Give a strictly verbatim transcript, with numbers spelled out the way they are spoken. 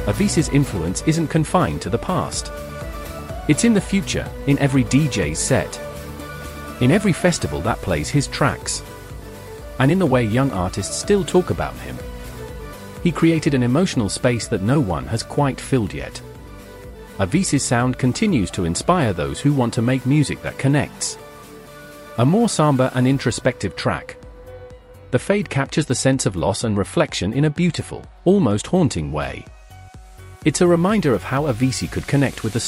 Avicii's influence isn't confined to the past. It's in the future, in every D J's set, in every festival that plays his tracks, and in the way young artists still talk about him. He created an emotional space that no one has quite filled yet. Avicii's sound continues to inspire those who want to make music that connects. A more somber and introspective track. The Fade captures the sense of loss and reflection in a beautiful, almost haunting way. It's a reminder of how Avicii could connect with the